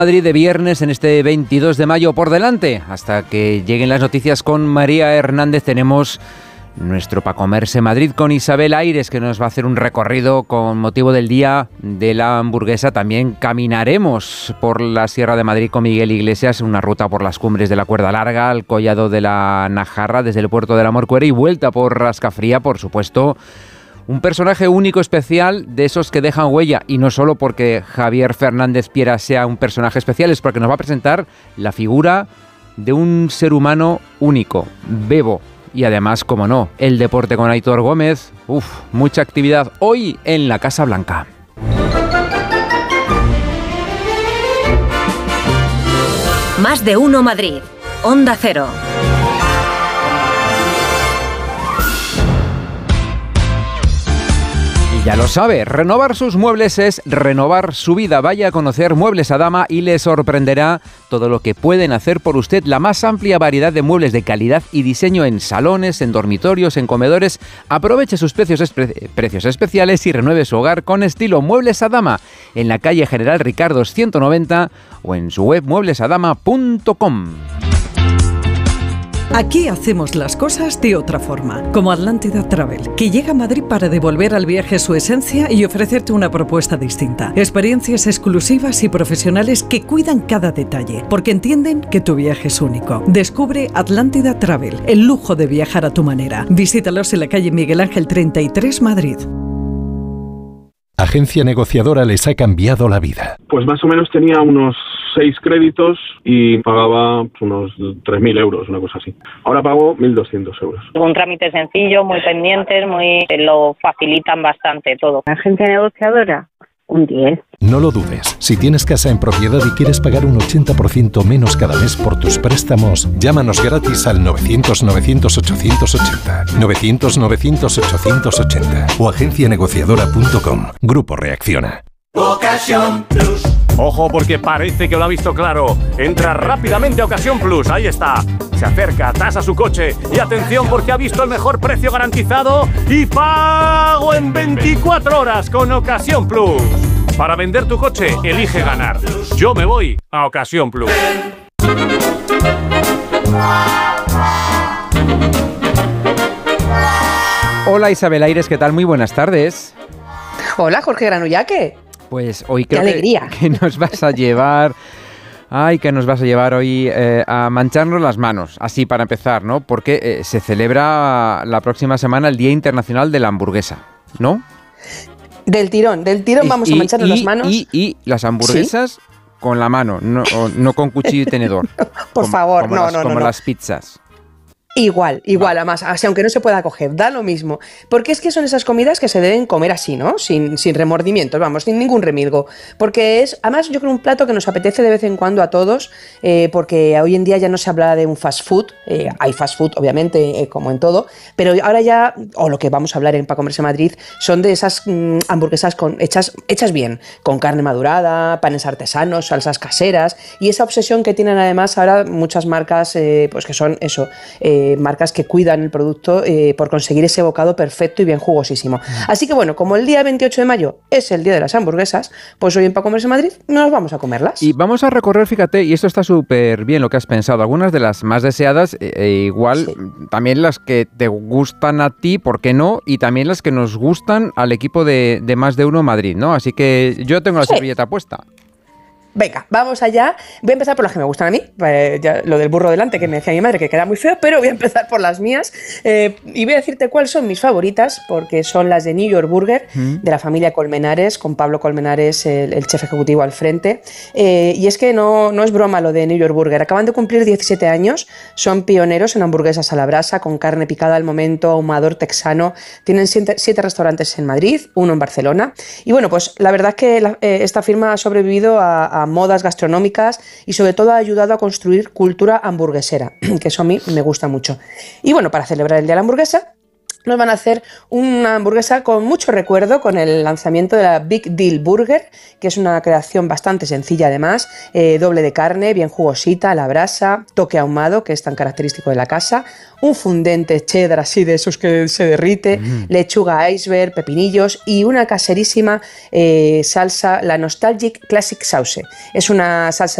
Madrid de viernes en este 22 de mayo por delante. Hasta que lleguen las noticias con María Hernández tenemos nuestro Pa' Comerse Madrid con Isabel Aires, que nos va a hacer un recorrido con motivo del Día de la Hamburguesa. También caminaremos por la Sierra de Madrid con Miguel Iglesias, una ruta por las cumbres de la Cuerda Larga, al Collado de la Najarra, desde el puerto de la Morcuera y vuelta por Rascafría, por supuesto. Un personaje único, especial, de esos que dejan huella, y no solo porque Javier Fernández Piera sea un personaje especial, es porque nos va a presentar la figura de un ser humano único, Bebo, y además, como no, el deporte con Aitor Gómez. Mucha actividad hoy en la Casa Blanca. Más de uno Madrid, Onda Cero. Ya lo sabe, renovar sus muebles es renovar su vida. Vaya a conocer Muebles Adama y le sorprenderá todo lo que pueden hacer por usted. La más amplia variedad de muebles de calidad y diseño en salones, en dormitorios, en comedores. Aproveche sus precios especiales y renueve su hogar con estilo. Muebles Adama, en la calle General Ricardos 190 o en su web mueblesadama.com. Aquí hacemos las cosas de otra forma, como Atlántida Travel, que llega a Madrid para devolver al viaje su esencia y ofrecerte una propuesta distinta. Experiencias exclusivas y profesionales que cuidan cada detalle, porque entienden que tu viaje es único. Descubre Atlántida Travel, el lujo de viajar a tu manera. Visítalos en la calle Miguel Ángel 33, Madrid. Agencia Negociadora les ha cambiado la vida. Pues más o menos tenía unos 6 créditos y pagaba unos 3.000 euros, una cosa así. Ahora pago 1.200 euros. Un trámite sencillo, muy pendientes, lo facilitan bastante todo. Agencia Negociadora, un 10. No lo dudes. Si tienes casa en propiedad y quieres pagar un 80% menos cada mes por tus préstamos, llámanos gratis al 900-900-880, 900-900-880 o agencianegociadora.com. Grupo Reacciona. Ocasión Plus. Ojo, porque parece que lo ha visto claro. Entra rápidamente a Ocasión Plus, ahí está. Se acerca, tasa su coche y atención porque ha visto el mejor precio garantizado y pago en 24 horas con Ocasión Plus. Para vender tu coche, elige ganar. Yo me voy a Ocasión Plus. Hola Isabel Aires, ¿qué tal? Muy buenas tardes. Hola Jorge Granullaque. Pues hoy creo que nos vas a llevar... Ay, que nos vas a llevar hoy a mancharnos las manos, así para empezar, ¿no? Porque se celebra la próxima semana el Día Internacional de la Hamburguesa, ¿no? Del tirón vamos a mancharnos las manos. Y las hamburguesas, ¿sí?, con la mano, no con cuchillo y tenedor. Por favor, no. Como las pizzas. Igual, además, así aunque no se pueda coger, da lo mismo. Porque es que son esas comidas que se deben comer así, ¿no? Sin remordimientos, vamos, sin ningún remilgo. Porque es, además, yo creo un plato que nos apetece de vez en cuando a todos, porque hoy en día ya no se habla de un fast food, hay fast food, obviamente, como en todo, pero ahora ya, o lo que vamos a hablar en Pa' Comerse Madrid, son de esas hamburguesas hechas bien, con carne madurada, panes artesanos, salsas caseras, y esa obsesión que tienen además ahora muchas marcas, pues que son eso, marcas que cuidan el producto por conseguir ese bocado perfecto y bien jugosísimo. Así que bueno, como el día 28 de mayo es el día de las hamburguesas, pues hoy en Pa' Comerse Madrid nos vamos a comerlas. Y vamos a recorrer, fíjate, y esto está súper bien lo que has pensado, algunas de las más deseadas, igual sí, también las que te gustan a ti, ¿por qué no? Y también las que nos gustan al equipo de Más de Uno Madrid, ¿no? Así que yo tengo la servilleta puesta. Venga, vamos allá. Voy a empezar por las que me gustan a mí. Ya, lo del burro delante, que me decía mi madre que queda muy feo, pero voy a empezar por las mías. Y voy a decirte cuáles son mis favoritas, porque son las de New York Burger, de la familia Colmenares, con Pablo Colmenares, el chef ejecutivo al frente. Y es que no es broma lo de New York Burger. Acaban de cumplir 17 años, son pioneros en hamburguesas a la brasa, con carne picada al momento, ahumador texano. Tienen 7 restaurantes en Madrid, 1 en Barcelona. Y bueno, pues la verdad es que esta firma ha sobrevivido a modas gastronómicas y sobre todo ha ayudado a construir cultura hamburguesera, que eso a mí me gusta mucho. Y bueno, para celebrar el Día de la Hamburguesa, nos van a hacer una hamburguesa con mucho recuerdo, con el lanzamiento de la Big Deal Burger, que es una creación bastante sencilla además, doble de carne, bien jugosita, a la brasa, toque ahumado, que es tan característico de la casa, un fundente cheddar así de esos que se derrite, lechuga iceberg, pepinillos y una caserísima salsa, la Nostalgic Classic Sauce. Es una salsa